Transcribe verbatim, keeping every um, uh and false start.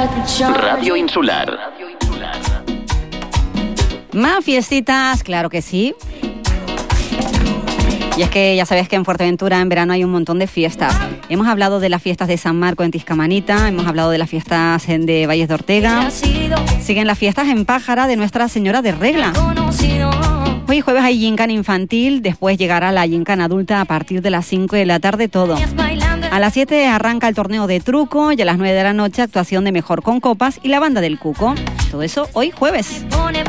Radio Insular. Más fiestitas, claro que sí. Y es que ya sabes que en Fuerteventura en verano hay un montón de fiestas. Hemos hablado de las fiestas de San Marco en Tiscamanita, hemos hablado de las fiestas en de Valles de Ortega. Siguen las fiestas en Pájara de Nuestra Señora de Regla. Hoy jueves hay gincana infantil, después llegará la gincana adulta a partir de las cinco de la tarde todo. A las siete arranca el torneo de truco y a las nueve de la noche actuación de Mejor con Copas y la banda del Cuco. Todo eso hoy jueves.